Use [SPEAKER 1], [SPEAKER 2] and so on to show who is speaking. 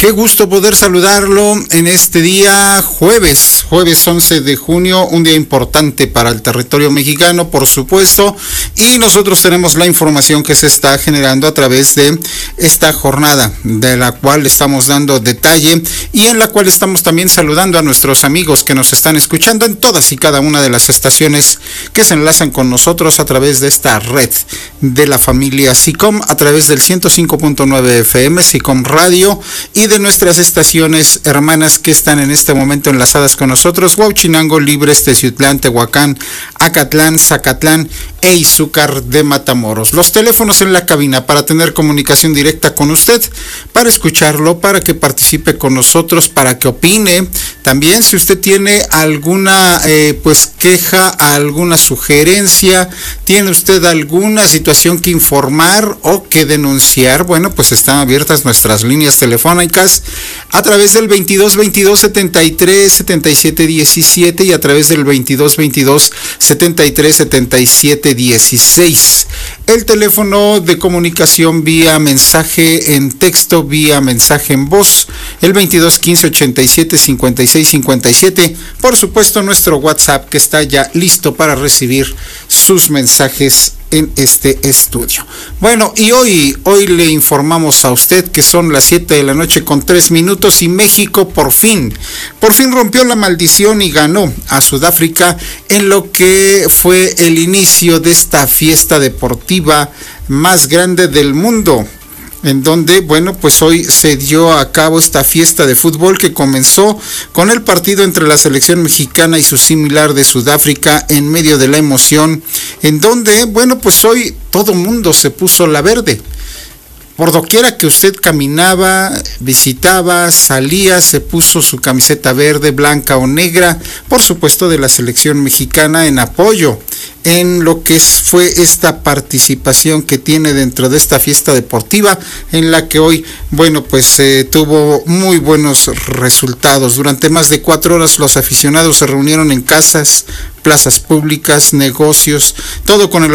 [SPEAKER 1] Qué gusto poder saludarlo en este día jueves 11 de junio, un día importante para el territorio mexicano, por supuesto, y nosotros tenemos la información que se está generando a través de esta jornada, de la cual estamos dando detalle y en la cual estamos también saludando a nuestros amigos que nos están escuchando en todas y cada una de las estaciones que se enlazan con nosotros a través de esta red de la familia SICOM, a través del 105.9 FM, SICOM Radio, y de nuestras estaciones hermanas que están en este momento enlazadas con nosotros: Huauchinango, Libres, Teciutlán, Tehuacán, Acatlán, Zacatlán e Izúcar de Matamoros. Los teléfonos en la cabina para tener comunicación directa con usted, para escucharlo, para que participe con nosotros, para que opine. También si usted tiene alguna queja, alguna sugerencia, tiene usted alguna situación que informar o que denunciar, bueno, pues están abiertas nuestras líneas telefónicas a través del 22 22 73 77 17 y a través del 22 22 73 77 16. El teléfono de comunicación vía mensaje en texto, vía mensaje en voz, el 22 15 87 56 57. Por supuesto, nuestro WhatsApp, que está ya listo para recibir sus mensajes en este estudio. Bueno, y hoy le informamos a usted que son las 7 de la noche con 3 minutos y México por fin rompió la maldición y ganó a Sudáfrica en lo que fue el inicio de esta fiesta deportiva más grande del mundo, en donde, bueno, pues hoy se dio a cabo esta fiesta de fútbol que comenzó con el partido entre la selección mexicana y su similar de Sudáfrica, en medio de la emoción, en donde, bueno, pues hoy todo mundo se puso la verde. Por doquiera que usted caminaba, visitaba, salía, se puso su camiseta verde, blanca o negra, por supuesto de la selección mexicana, en apoyo en lo que fue esta participación que tiene dentro de esta fiesta deportiva, en la que hoy, bueno, pues tuvo muy buenos resultados. Durante más de 4 horas los aficionados se reunieron en casas, plazas públicas, negocios, todo con el